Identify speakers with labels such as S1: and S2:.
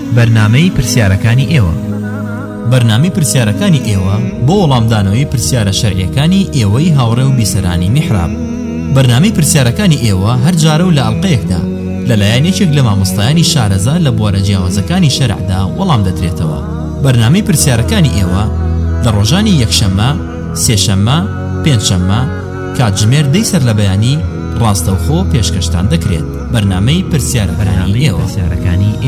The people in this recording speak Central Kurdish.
S1: بەرنامەی پرسیارەکانی ئێوە.
S2: بەرنامەی پرسیارەکانی ئێوە بۆ وەڵامدانەوەی پرسیارە شەرعیەکانی ئێوەی هاوڕێ و بیسەرانی میحراب. بەرنامەی پرسیارەکانی ئێوە هەر جارە و لە ئەڵقەیەکدا لەلایەن یەکێک لە مامۆستایانی شارەزا لە بوارە جیاوازەکانی شەرعدا وەڵام دەدرێتەوە. بەرنامەی پرسیارەکانی ئێوە لە ڕۆژانی یەکشەممە، سێشەممە، پێنجشەممە کاتژمێر 10 سەر لە بەیانی ڕاستەوخۆ پێشکەشتان دەکرێت. بەرنامەی پرسیارەکانی ئێوە.